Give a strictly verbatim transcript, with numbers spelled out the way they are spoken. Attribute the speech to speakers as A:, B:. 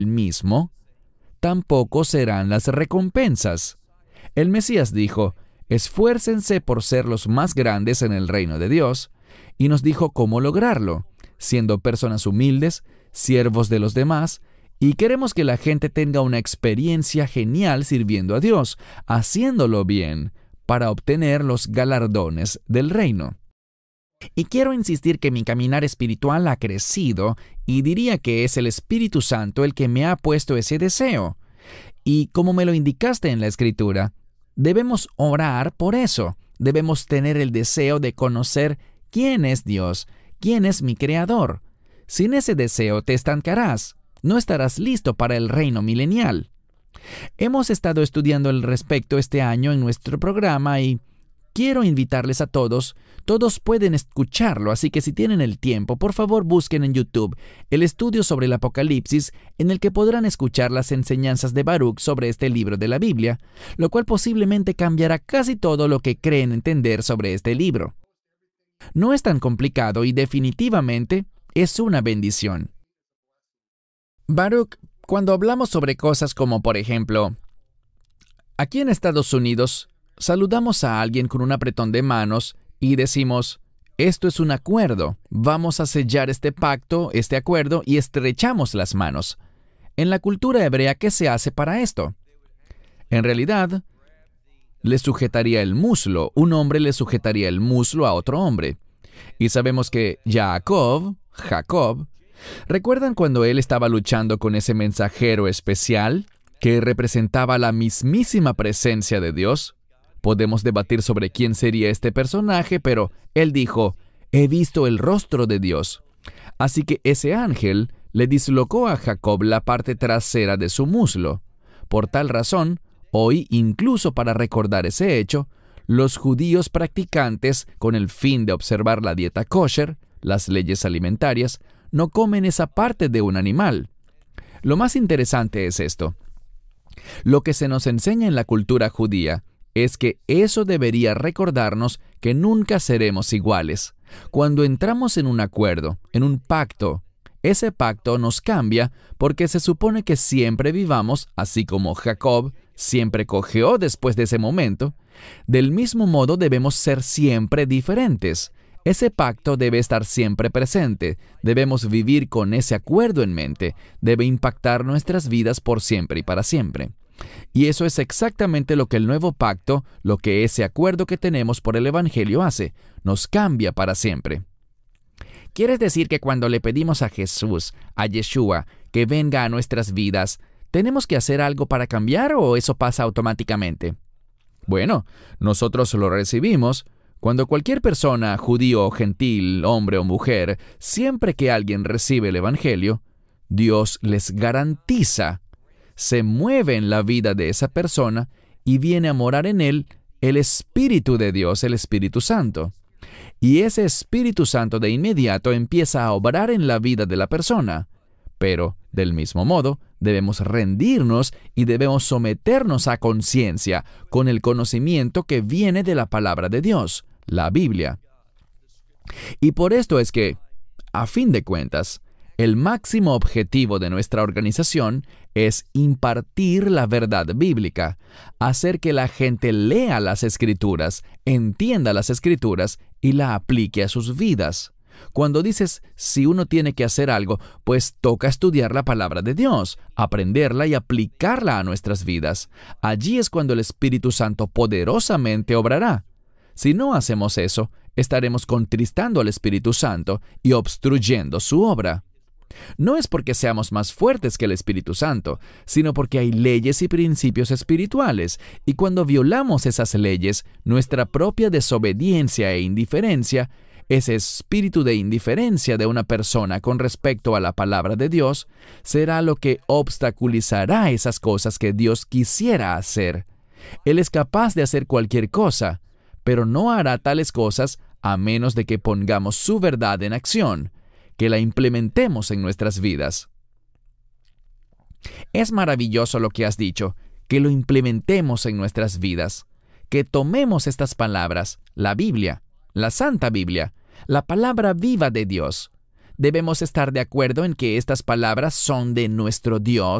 A: mismo, tampoco serán las recompensas. El Mesías dijo, esfuércense por ser los más grandes en el reino de Dios, y nos dijo cómo lograrlo, siendo personas humildes, siervos de los demás, y queremos que la gente tenga una experiencia genial sirviendo a Dios, haciéndolo bien, para obtener los galardones del reino. Y quiero insistir que mi caminar espiritual ha crecido, y diría que es el Espíritu Santo el que me ha puesto ese deseo. Y como me lo indicaste en la Escritura, debemos orar por eso. Debemos tener el deseo de conocer quién es Dios, quién es mi Creador. Sin ese deseo te estancarás. No estarás listo para el reino milenial. Hemos estado estudiando al respecto este año en nuestro programa y quiero invitarles a todos. Todos pueden escucharlo, así que si tienen el tiempo, por favor busquen en YouTube el estudio sobre el Apocalipsis, en el que podrán escuchar las enseñanzas de Baruch sobre este libro de la Biblia, lo cual posiblemente cambiará casi todo lo que creen entender sobre este libro. No es tan complicado y definitivamente es una bendición. Baruch, cuando hablamos sobre cosas como, por ejemplo, aquí en Estados Unidos, saludamos a alguien con un apretón de manos y decimos, esto es un acuerdo, vamos a sellar este pacto, este acuerdo, y estrechamos las manos. En la cultura hebrea, ¿qué se hace para esto? En realidad, le sujetaría el muslo, un hombre le sujetaría el muslo a otro hombre. Y sabemos que Jacob, Jacob, ¿recuerdan cuando él estaba luchando con ese mensajero especial que representaba la mismísima presencia de Dios? Podemos debatir sobre quién sería este personaje, pero él dijo, he visto el rostro de Dios. Así que ese ángel le dislocó a Jacob la parte trasera de su muslo. Por tal razón, hoy, incluso para recordar ese hecho, los judíos practicantes, con el fin de observar la dieta kosher, las leyes alimentarias, no comen esa parte de un animal. Lo más interesante es esto. Lo que se nos enseña en la cultura judía es que eso debería recordarnos que nunca seremos iguales. Cuando entramos en un acuerdo, en un pacto, ese pacto nos cambia porque se supone que siempre vivamos, así como Jacob siempre cojeó después de ese momento. Del mismo modo debemos ser siempre diferentes. Ese pacto debe estar siempre presente. Debemos vivir con ese acuerdo en mente. Debe impactar nuestras vidas por siempre y para siempre. Y eso es exactamente lo que el nuevo pacto, lo que ese acuerdo que tenemos por el Evangelio hace. Nos cambia para siempre. ¿Quieres decir que cuando le pedimos a Jesús, a Yeshua, que venga a nuestras vidas, tenemos que hacer algo para cambiar o eso pasa automáticamente? Bueno, nosotros lo recibimos. Cuando cualquier persona, judío o gentil, hombre o mujer, siempre que alguien recibe el Evangelio, Dios les garantiza, se mueve en la vida de esa persona y viene a morar en él el Espíritu de Dios, el Espíritu Santo. Y ese Espíritu Santo de inmediato empieza a obrar en la vida de la persona. Pero, del mismo modo, debemos rendirnos y debemos someternos a conciencia con el conocimiento que viene de la palabra de Dios, la Biblia. Y por esto es que, a fin de cuentas, el máximo objetivo de nuestra organización es impartir la verdad bíblica, hacer que la gente lea las Escrituras, entienda las Escrituras y la aplique a sus vidas. Cuando dices, si uno tiene que hacer algo, pues toca estudiar la palabra de Dios, aprenderla y aplicarla a nuestras vidas. Allí es cuando el Espíritu Santo poderosamente obrará. Si no hacemos eso, estaremos contristando al Espíritu Santo y obstruyendo su obra. No es porque seamos más fuertes que el Espíritu Santo, sino porque hay leyes y principios espirituales, y cuando violamos esas leyes, nuestra propia desobediencia e indiferencia, ese espíritu de indiferencia de una persona con respecto a la palabra de Dios, será lo que obstaculizará esas cosas que Dios quisiera hacer. Él es capaz de hacer cualquier cosa, pero no hará tales cosas a menos de que pongamos su verdad en acción, que la implementemos en nuestras vidas. Es maravilloso lo que has dicho, que lo implementemos en nuestras vidas, que tomemos estas palabras, la Biblia, la Santa Biblia, la palabra viva de Dios. Debemos estar de acuerdo en que estas palabras son de nuestro Dios